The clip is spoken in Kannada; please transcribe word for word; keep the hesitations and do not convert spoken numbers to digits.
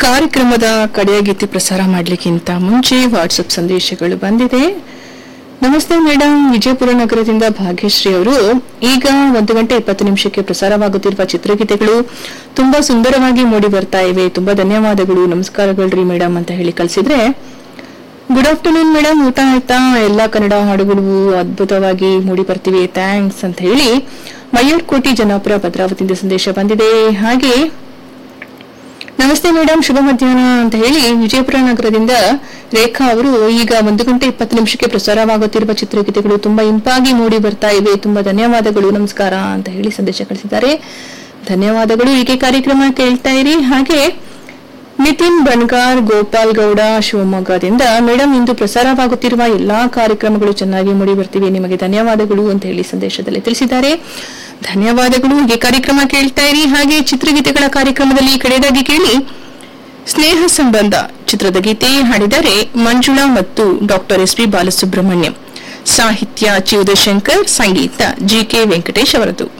ಕಾರ್ಯಕ್ರಮದ ಕಡೆಯ ಗೀತೆ ಪ್ರಸಾರ ಮಾಡಲಿಕ್ಕಿಂತ ಮುಂಚೆ ವಾಟ್ಸಪ್ ಸಂದೇಶಗಳು ಬಂದಿದೆ. ನಮಸ್ತೆ ಮೇಡಮ್, ವಿಜಯಪುರ ನಗರದಿಂದ ಭಾಗ್ಯಶ್ರೀ ಅವರು. ಈಗ ಒಂದು ಗಂಟೆ ಇಪ್ಪತ್ತು ನಿಮಿಷಕ್ಕೆ ಪ್ರಸಾರವಾಗುತ್ತಿರುವ ಚಿತ್ರಗೀತೆಗಳು ತುಂಬಾ ಸುಂದರವಾಗಿ ಮೂಡಿ ಬರ್ತಾ ಇವೆ. ತುಂಬಾ ಧನ್ಯವಾದಗಳು, ನಮಸ್ಕಾರಗಳ್ರಿ ಮೇಡಮ್ ಅಂತ ಹೇಳಿ ಕಳಿಸಿದ್ರೆ, ಗುಡ್ ಆಫ್ಟರ್ನೂನ್ ಮೇಡಮ್, ಊಟ ಆಯ್ತಾ? ಎಲ್ಲಾ ಕನ್ನಡ ಹಾಡುಗಳು ಅದ್ಭುತವಾಗಿ ಮೂಡಿ ಬರ್ತಿವೆ, ಥ್ಯಾಂಕ್ಸ್ ಅಂತ ಹೇಳಿ ಮಯೂರ್ ಕೋಟಿ ಜನಾಪುರ ಭದ್ರಾವತಿಯಿಂದ ಸಂದೇಶ ಬಂದಿದೆ. ಹಾಗೆ ನಮಸ್ತೆ ಮೇಡಮ್, ಶುಭ ಮಧ್ಯಾಹ್ನ ಅಂತ ಹೇಳಿ ವಿಜಯಪುರ ನಗರದಿಂದ ರೇಖಾ ಅವರು ಈಗ ಒಂದು ಗಂಟೆ ಇಪ್ಪತ್ತು ನಿಮಿಷಕ್ಕೆ ಪ್ರಸಾರವಾಗುತ್ತಿರುವ ಚಿತ್ರಗೀತೆಗಳು ತುಂಬಾ ಇಂಪಾಗಿ ಮೂಡಿ ಬರ್ತಾ ಇವೆ, ತುಂಬಾ ಧನ್ಯವಾದಗಳು, ನಮಸ್ಕಾರ ಅಂತ ಹೇಳಿ ಸಂದೇಶ ಕಳಿಸಿದ್ದಾರೆ. ಧನ್ಯವಾದಗಳು, ಹೀಗೆ ಕಾರ್ಯಕ್ರಮ ಕೇಳ್ತಾ ಇರಿ. ಹಾಗೆ ನಿತಿನ್ ಬನ್ಗಾರ್ ಗೋಪಾಲ್ ಗೌಡ ಶಿವಮೊಗ್ಗದಿಂದ, ಮೇಡಮ್ ಇಂದು ಪ್ರಸಾರವಾಗುತ್ತಿರುವ ಎಲ್ಲಾ ಕಾರ್ಯಕ್ರಮಗಳು ಚೆನ್ನಾಗಿ ಮೂಡಿ ಬರ್ತಿವೆ, ನಿಮಗೆ ಧನ್ಯವಾದಗಳು ಅಂತ ಹೇಳಿ ಸಂದೇಶದಲ್ಲಿ ತಿಳಿಸಿದ್ದಾರೆ. ಧನ್ಯವಾದಗಳು, ಹೀಗೆ ಕಾರ್ಯಕ್ರಮ ಕೇಳ್ತಾ ಇರಿ. ಹಾಗೆ ಚಿತ್ರಗೀತೆಗಳ ಕಾರ್ಯಕ್ರಮದಲ್ಲಿ ಕಡೆಯದಾಗಿ ಕೇಳಿ ಸ್ನೇಹ ಸಂಬಂಧ ಚಿತ್ರದ ಗೀತೆ ಹಾಡಿದರೆ ಮಂಜುಳಾ ಮತ್ತು ಡಾಕ್ಟರ್ ಎಸ್ ಪಿ ಬಾಲಸುಬ್ರಹ್ಮಣ್ಯಂ, ಸಾಹಿತ್ಯ ಚಿ ಉದಯಶಂಕರ್, ಸಂಗೀತ ಜಿ ಕೆ ವೆಂಕಟೇಶ್ ಅವರದು.